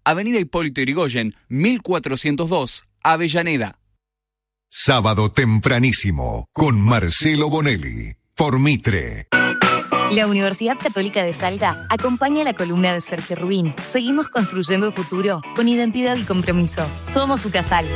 Avenida Hipólito Yrigoyen, 1402, Avellaneda. Sábado tempranísimo, con Marcelo Bonelli, por Mitre. La Universidad Católica de Salta acompaña la columna de Sergio Rubín. Seguimos construyendo el futuro con identidad y compromiso. Somos UCASAL.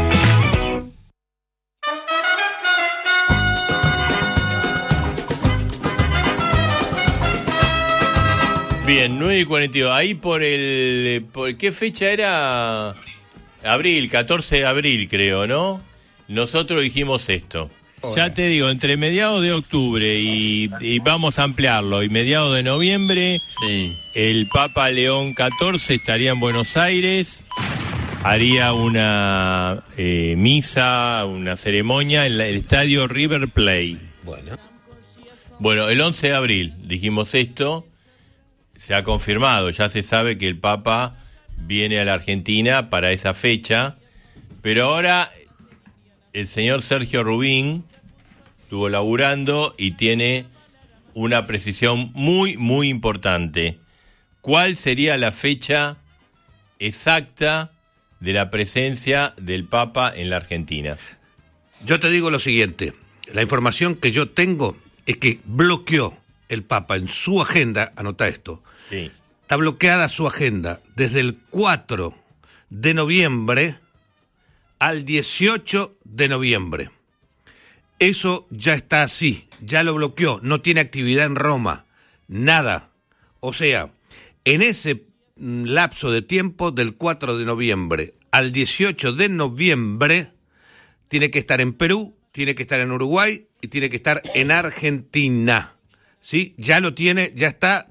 Bien, 9:42. Ahí por ¿qué fecha era? Abril, 14 de abril creo, ¿no? Nosotros dijimos esto. Ya te digo, entre mediados de octubre y vamos a ampliarlo, y mediados de noviembre, sí, el Papa León XIV estaría en Buenos Aires, haría una misa, una ceremonia en el estadio River Plate. Bueno, el 11 de abril dijimos esto, se ha confirmado, ya se sabe que el Papa viene a la Argentina para esa fecha, pero ahora el señor Sergio Rubín estuvo laburando y tiene una precisión muy, muy importante. ¿Cuál sería la fecha exacta de la presencia del Papa en la Argentina? Yo te digo lo siguiente, la información que yo tengo es que bloqueó el Papa en su agenda, anota esto, sí, está bloqueada su agenda desde el 4 de noviembre al 18 de noviembre. Eso ya está así, ya lo bloqueó, no tiene actividad en Roma, nada. O sea, en ese lapso de tiempo del 4 de noviembre al 18 de noviembre tiene que estar en Perú, tiene que estar en Uruguay y tiene que estar en Argentina. ¿Sí? Ya lo tiene, ya está